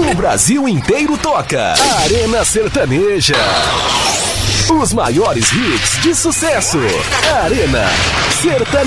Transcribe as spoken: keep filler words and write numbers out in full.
O Brasil inteiro toca. Arena Sertaneja. Os maiores hits de sucesso. Arena Sertaneja.